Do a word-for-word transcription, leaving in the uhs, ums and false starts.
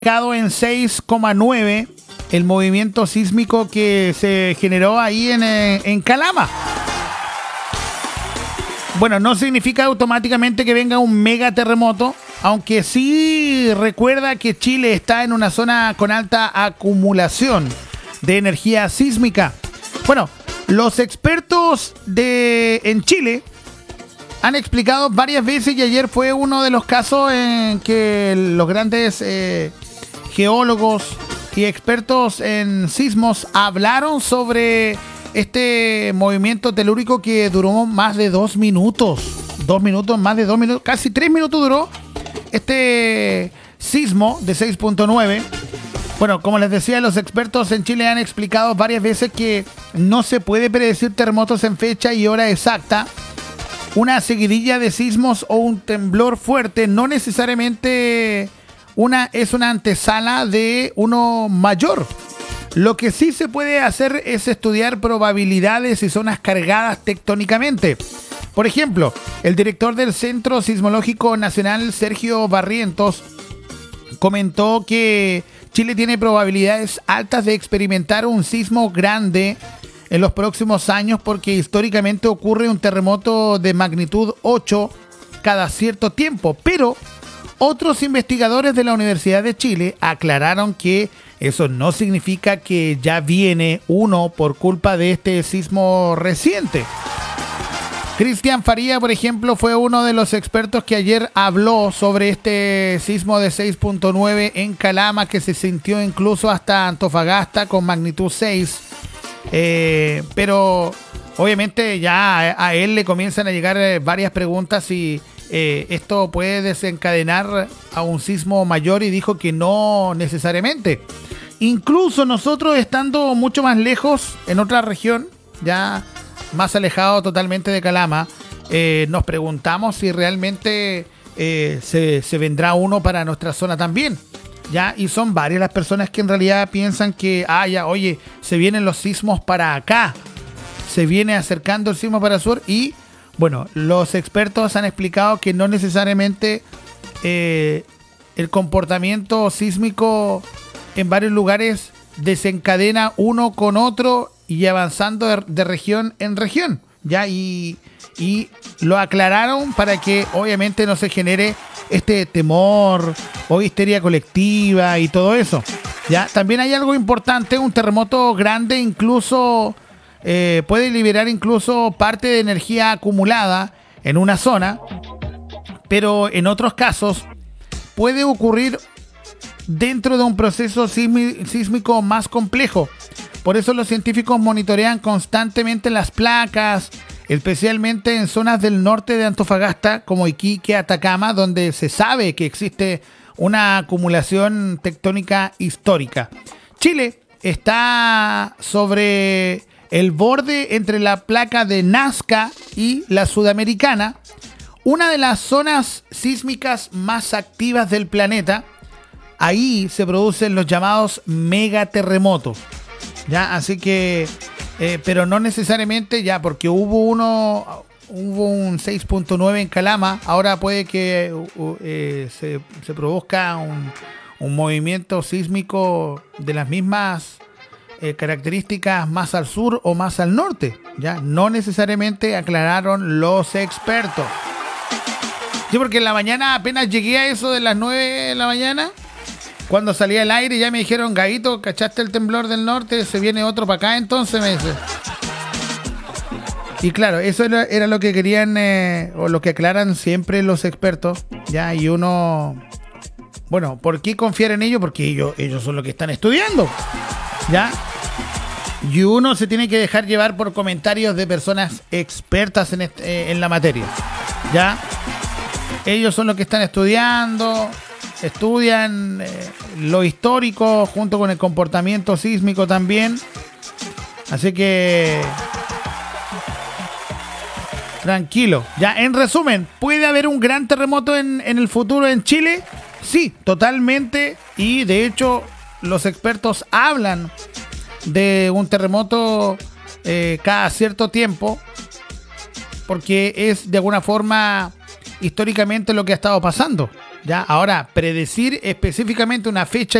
En seis coma nueve el movimiento sísmico que se generó ahí en, en Calama. Bueno, no significa automáticamente que venga un mega terremoto, aunque sí recuerda que Chile está en una zona con alta acumulación de energía sísmica. Bueno, los expertos de en Chile han explicado varias veces, y ayer fue uno de los casos en que los grandes eh, geólogos y expertos en sismos hablaron sobre este movimiento telúrico que duró más de dos minutos. Dos minutos, más de dos minutos, casi tres minutos duró este sismo de seis punto nueve. Bueno, como les decía, los expertos en Chile han explicado varias veces que no se puede predecir terremotos en fecha y hora exacta. Una seguidilla de sismos o un temblor fuerte no necesariamente una, es una antesala de uno mayor. Lo que sí se puede hacer es estudiar probabilidades y zonas cargadas tectónicamente. Por ejemplo, el director del Centro Sismológico Nacional, Sergio Barrientos, comentó que Chile tiene probabilidades altas de experimentar un sismo grande en los próximos años porque históricamente ocurre un terremoto de magnitud ocho cada cierto tiempo. Pero otros investigadores de la Universidad de Chile aclararon que eso no significa que ya viene uno por culpa de este sismo reciente. Cristian Faría, por ejemplo, fue uno de los expertos que ayer habló sobre este sismo de seis punto nueve en Calama, que se sintió incluso hasta Antofagasta con magnitud seis. Eh, pero obviamente ya a, a él le comienzan a llegar eh, varias preguntas si eh, esto puede desencadenar a un sismo mayor, y dijo que no necesariamente. Incluso nosotros, estando mucho más lejos en otra región, ya más alejado totalmente de Calama, eh, nos preguntamos si realmente eh, se, se vendrá uno para nuestra zona también. Ya, y son varias las personas que en realidad piensan que, ah, ya, oye, se vienen los sismos para acá, se viene acercando el sismo para el sur, y bueno, los expertos han explicado que no necesariamente eh, el comportamiento sísmico en varios lugares desencadena uno con otro y avanzando de, de región en región, ya, y, y lo aclararon para que obviamente no se genere este temor o histeria colectiva y todo eso. Ya, también hay algo importante: un terremoto grande incluso eh, puede liberar incluso parte de energía acumulada en una zona, pero en otros casos puede ocurrir dentro de un proceso sísmi- sísmico más complejo. Por eso los científicos monitorean constantemente las placas, especialmente en zonas del norte de Antofagasta, como Iquique, Atacama, donde se sabe que existe una acumulación tectónica histórica. Chile está sobre el borde entre la placa de Nazca y la Sudamericana, una de las zonas sísmicas más activas del planeta. Ahí se producen los llamados megaterremotos. Ya, así que, eh, pero no necesariamente ya, porque hubo uno, hubo un seis punto nueve en Calama, ahora puede que uh, eh, se, se produzca un, un movimiento sísmico de las mismas eh, características más al sur o más al norte. Ya, no necesariamente, aclararon los expertos. Sí, porque en la mañana apenas llegué a eso de las nueve de la mañana. Cuando salí al aire ya me dijeron, Gaito, ¿cachaste el temblor del norte? Se viene otro para acá, entonces me dice. Y claro, eso era, era lo que querían, eh, o lo que aclaran siempre los expertos, ya, y uno, bueno, ¿por qué confiar en ellos? Porque ellos, ellos son los que están estudiando, ya. Y uno se tiene que dejar llevar por comentarios de personas expertas en, este, eh, en la materia, ya. Ellos son los que están estudiando. Estudian eh, lo histórico junto con el comportamiento sísmico también. Así que tranquilo. Ya, en resumen, ¿puede haber un gran terremoto en, en el futuro en Chile? Sí, totalmente. Y de hecho, los expertos hablan de un terremoto eh, cada cierto tiempo, porque es de alguna forma históricamente lo que ha estado pasando. Ya, ahora, predecir específicamente una fecha